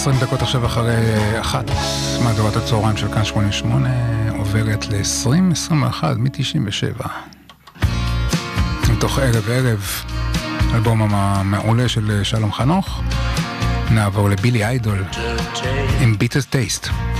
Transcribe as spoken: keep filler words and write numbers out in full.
עשרים דקות עכשיו אחרי אחת, מהדורת הצהריים של כאן שמונים ושמונה עוברת ל-עשרים עשרים ואחת מ-תשעים ושבע. מתוך ערב ערב, אלבום המעולה של שלום חנוך, נעבור לבילי איידול עם ביטר טייסט.